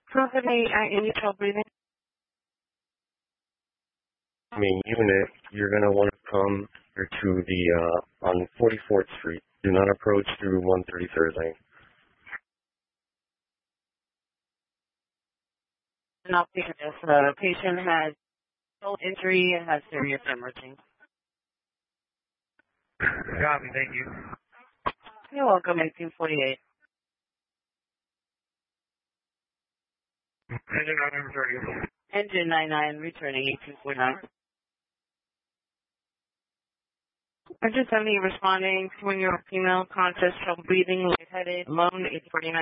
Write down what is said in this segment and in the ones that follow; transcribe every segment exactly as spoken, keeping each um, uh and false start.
Currently, uh, any trouble breathing? Main unit, you're going to want to come to the, uh, on forty-fourth Street. Do not approach through one thirty-third Lane. No, because the patient has no injury and has serious emerging. Copy, thank you. You're welcome, eighteen forty-eight. Engine nine returning. Engine ninety-nine returning eighteen forty-nine. Engine seventy responding to when you're female, conscious, trouble breathing, lightheaded, alone, eighteen forty-nine.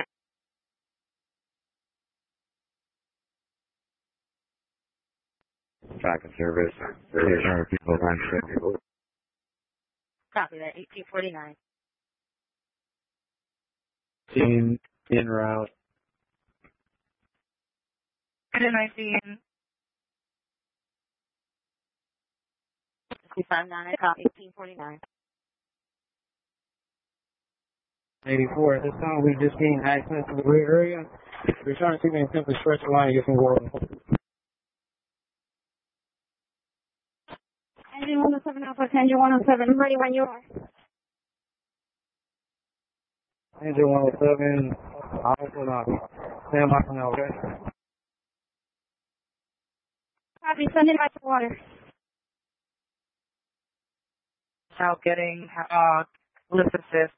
Traffic service. There people people. Copy that, eighteen forty-nine. In, in route. Engine nineteen. five nine, copy, eighteen forty-nine. eighty-four, at this time we just gained access to the rear area. We're trying to see if we can simply stretch the line and get some water. Engine one oh seven Alpha, Engine one oh seven, ready when you are. Engine one oh seven, Alpha, not. Stand by for now, okay? Copy, send it back to water. Now getting, uh, lift assist.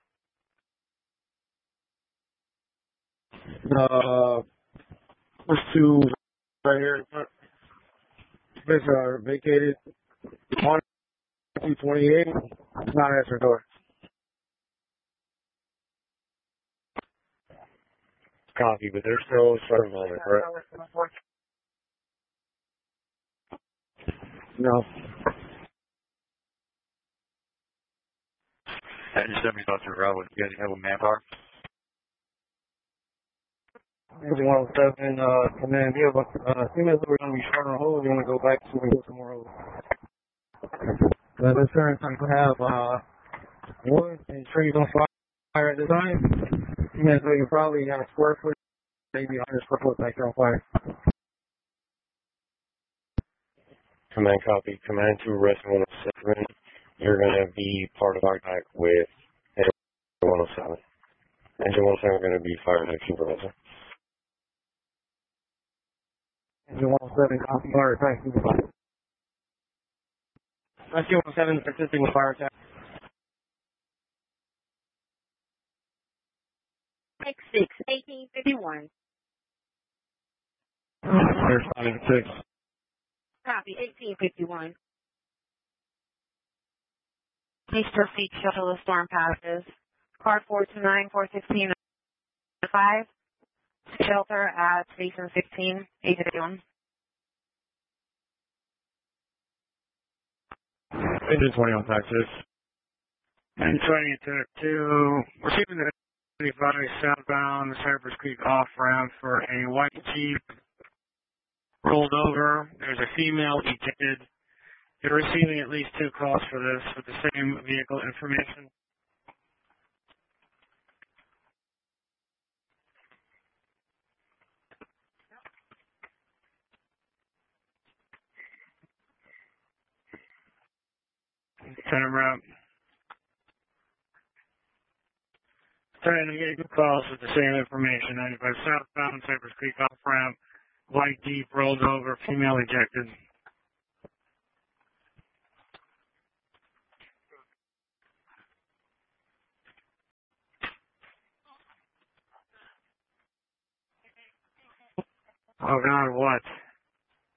Uh, let's two right here. Space are vacated. one two twenty-eight. Not answer door. Copy, but there's no sort of moment, right? No. Engine seventy-five to route. You guys have a manpower? Engine one oh seven, uh, command, do you have a, uh, seeing as we're going to be short on hold, we're going to go back so we can go somewhere else. But this current time we have, uh, wood and trees on fire at the time. Seeing as we can probably have a square foot, maybe one hundred square foot back there on fire. Command copy. Command to arrest one oh seven. You're going to be part of our attack with Engine one oh seven. Engine one oh seven are going to be fire attack supervisor. Engine one oh seven, copy, fire attack supervisor. Engine one oh seven assisting with fire attack. six six, eighteen fifty-one. Responding six. Copy, eighteen fifty-one. Please proceed till the storm passes. Car four two nine, four sixteen, five. Shelter at station sixteen, eight fifty-one. Engine twenty on Texas. Engine twenty attack two. Receiving the seventy-five southbound Cypress Creek off ramp for a white Jeep. Rolled over. There's a female ejected. You're receiving at least two calls for this with the same vehicle information. Turn around. Trying to get two calls with the same information. ninety-five southbound Cypress Creek off ramp. White Jeep rolled over. Female ejected. Oh God, what?